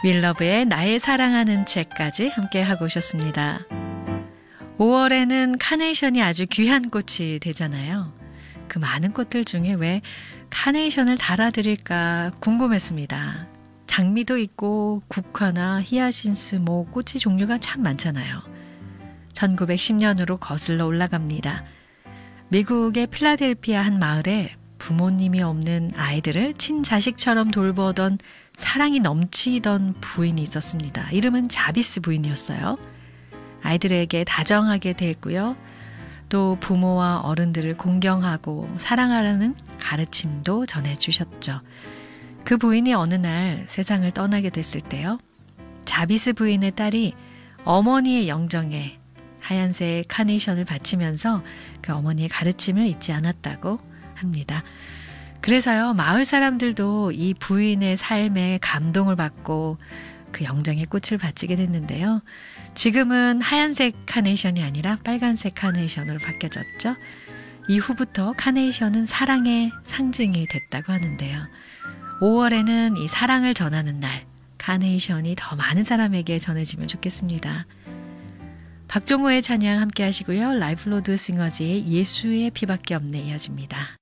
윌러브의 나의 사랑하는 책까지 함께 하고 오셨습니다. 5월에는 카네이션이 아주 귀한 꽃이 되잖아요. 그 많은 꽃들 중에 왜 카네이션을 달아드릴까 궁금했습니다. 장미도 있고 국화나 히아신스, 꽃이 종류가 참 많잖아요. 1910년으로 거슬러 올라갑니다. 미국의 필라델피아 한 마을에 부모님이 없는 아이들을 친자식처럼 돌보던 사랑이 넘치던 부인이 있었습니다. 이름은 자비스 부인이었어요. 아이들에게 다정하게 대했고요. 또 부모와 어른들을 공경하고 사랑하라는 가르침도 전해주셨죠. 그 부인이 어느 날 세상을 떠나게 됐을 때요. 자비스 부인의 딸이 어머니의 영정에 하얀색 카네이션을 바치면서 그 어머니의 가르침을 잊지 않았다고 합니다. 그래서요, 마을 사람들도 이 부인의 삶에 감동을 받고 그 영정에 꽃을 바치게 됐는데요. 지금은 하얀색 카네이션이 아니라 빨간색 카네이션으로 바뀌어졌죠. 이후부터 카네이션은 사랑의 상징이 됐다고 하는데요. 5월에는 이 사랑을 전하는 날, 카네이션이 더 많은 사람에게 전해지면 좋겠습니다. 박종호의 찬양 함께 하시고요. 라이프 로드 싱어즈의 예수의 피밖에 없네 이어집니다.